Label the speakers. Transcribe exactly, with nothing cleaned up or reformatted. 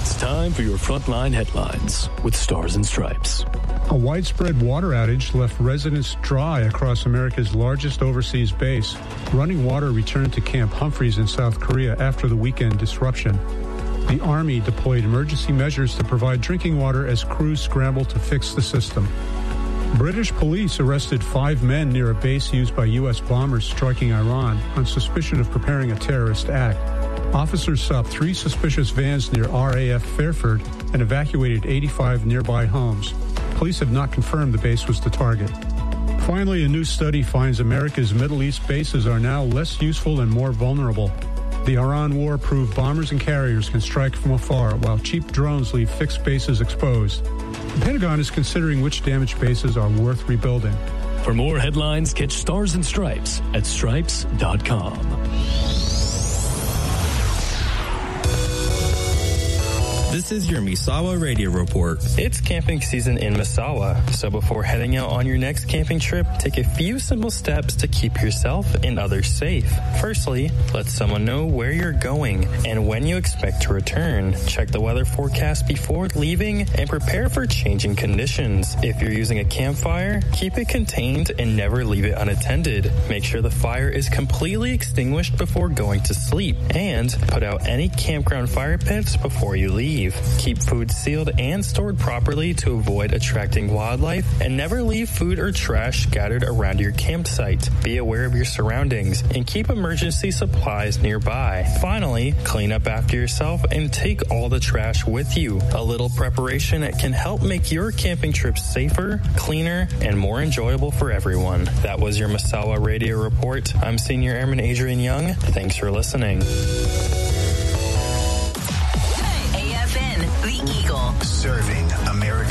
Speaker 1: It's time for your Frontline headlines with Stars and Stripes.
Speaker 2: A widespread water outage left residents dry across America's largest overseas base. Running water returned to Camp Humphreys in South Korea after the weekend disruption. The Army deployed emergency measures to provide drinking water as crews scrambled to fix the system. British police arrested five men near a base used by U S bombers striking Iran on suspicion of preparing a terrorist act. Officers stopped three suspicious vans near R A F Fairford and evacuated eighty-five nearby homes. Police have not confirmed the base was the target. Finally, a new study finds America's Middle East bases are now less useful and more vulnerable. The Iran war proved bombers and carriers can strike from afar, while cheap drones leave fixed bases exposed. The Pentagon is considering which damaged bases are worth rebuilding.
Speaker 1: For more headlines, catch Stars and Stripes at stripes dot com.
Speaker 3: This is your Misawa Radio Report.
Speaker 4: It's camping season in Misawa, so before heading out on your next camping trip, take a few simple steps to keep yourself and others safe. Firstly, let someone know where you're going and when you expect to return. Check the weather forecast before leaving and prepare for changing conditions. If you're using a campfire, keep it contained and never leave it unattended. Make sure the fire is completely extinguished before going to sleep, and put out any campground fire pits before you leave. Keep food sealed and stored properly to avoid attracting wildlife, and never leave food or trash scattered around your campsite. Be aware of your surroundings and keep emergency supplies nearby. Finally, clean up after yourself and take all the trash with you. A little preparation can help make your camping trip safer, cleaner, and more enjoyable for everyone. That was your Misawa Radio Report. I'm Senior Airman Adrian Young. Thanks for listening.
Speaker 5: Serving America.